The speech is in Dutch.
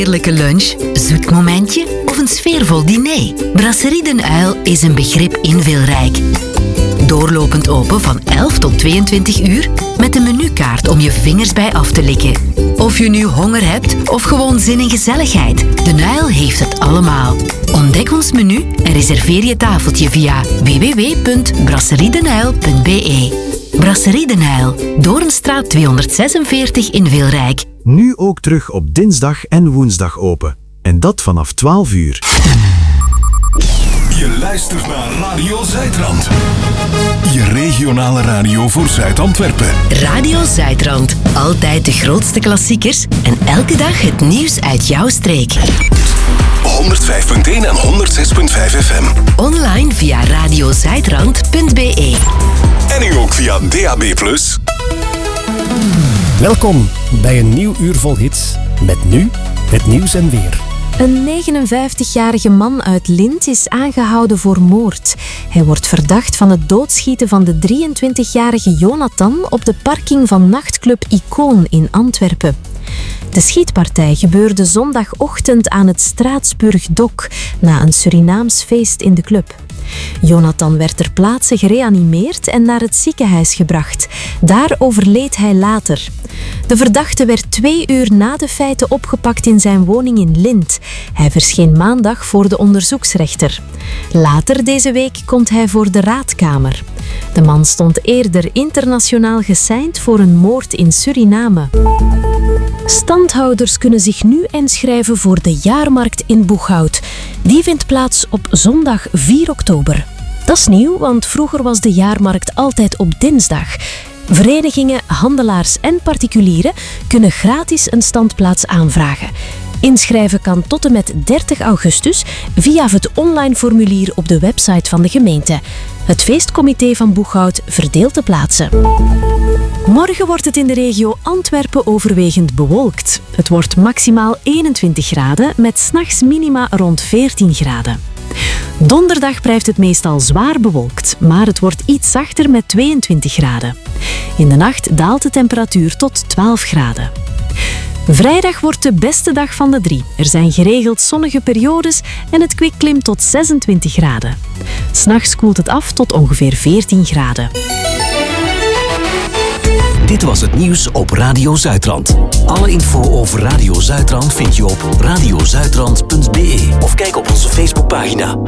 heerlijke lunch, zoet momentje of een sfeervol diner? Brasserie Den Uil is een begrip in Wilrijk. Doorlopend open van 11 tot 22 uur met een menukaart om je vingers bij af te likken. Of je nu honger hebt of gewoon zin in gezelligheid, Den Uil heeft het allemaal. Ontdek ons menu en reserveer je tafeltje via www.brasseriedenuil.be. Brasserie Den Uil, Doornstraat 246 in Wilrijk. Nu ook terug op dinsdag en woensdag open. En dat vanaf 12 uur. Je luistert naar Radio Zuidrand. Je regionale radio voor Zuid-Antwerpen. Radio Zuidrand. Altijd de grootste klassiekers en elke dag het nieuws uit jouw streek. 105.1 en 106.5 FM. Online via radiozuidrand.be. En nu ook via DAB+. Welkom bij een nieuw uur vol hits. Met nu het nieuws en weer. Een 59-jarige man uit Lint is aangehouden voor moord. Hij wordt verdacht van het doodschieten van de 23-jarige Jonathan op de parking van nachtclub Icoon in Antwerpen. De schietpartij gebeurde zondagochtend aan het Straatsburg-Dok na een Surinaams feest in de club. Jonathan werd ter plaatse gereanimeerd en naar het ziekenhuis gebracht. Daar overleed hij later. De verdachte werd 2 uur na de feiten opgepakt in zijn woning in Lint. Hij verscheen maandag voor de onderzoeksrechter. Later deze week komt hij voor de raadkamer. De man stond eerder internationaal geseind voor een moord in Suriname. Standhouders kunnen zich nu inschrijven voor de jaarmarkt in Boeghout. Die vindt plaats op zondag 4 oktober. Dat is nieuw, want vroeger was de jaarmarkt altijd op dinsdag. Verenigingen, handelaars en particulieren kunnen gratis een standplaats aanvragen. Inschrijven kan tot en met 30 augustus via het online formulier op de website van de gemeente. Het feestcomité van Boeghout verdeelt de plaatsen. Morgen wordt het in de regio Antwerpen overwegend bewolkt. Het wordt maximaal 21 graden met 's nachts minima rond 14 graden. Donderdag blijft het meestal zwaar bewolkt, maar het wordt iets zachter met 22 graden. In de nacht daalt de temperatuur tot 12 graden. Vrijdag wordt de beste dag van de 3. Er zijn geregeld zonnige periodes en het kwik klimt tot 26 graden. 'S Nachts koelt het af tot ongeveer 14 graden. Dit was het nieuws op Radio Zuidrand. Alle info over Radio Zuidrand vind je op radiozuidrand.be of kijk op onze Facebookpagina.